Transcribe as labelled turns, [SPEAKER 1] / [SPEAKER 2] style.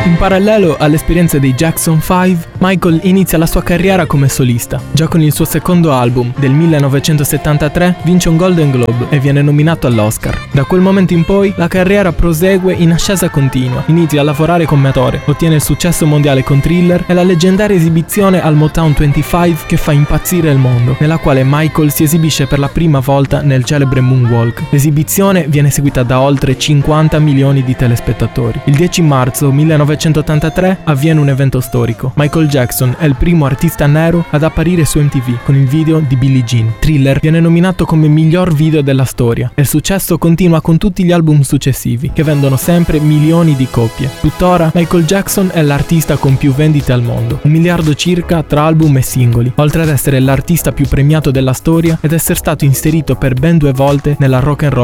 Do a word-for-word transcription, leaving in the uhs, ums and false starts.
[SPEAKER 1] In parallelo all'esperienza dei Jackson cinque, Michael inizia la sua carriera come solista. Già con il suo secondo album, del millenovecentosettantatré, vince un Golden Globe e viene nominato all'Oscar. Da quel momento in poi, la carriera prosegue in ascesa continua. Inizia a lavorare come attore, ottiene il successo mondiale con Thriller e la leggendaria esibizione al Motown venticinque che fa impazzire il mondo, nella quale Michael si esibisce per la prima volta nel celebre Moonwalk. L'esibizione viene seguita da oltre cinquanta milioni di telespettatori. Il dieci marzo millenovecentottantatré avviene un evento storico. Michael Jackson è il primo artista nero ad apparire su M T V con il video di Billie Jean. Thriller viene nominato come miglior video della storia e il successo continua con tutti gli album successivi, che vendono sempre milioni di copie. Tuttora Michael Jackson è l'artista con più vendite al mondo, un miliardo circa tra album e singoli, oltre ad essere l'artista più premiato della storia ed essere stato inserito per ben due volte nella Rock and Roll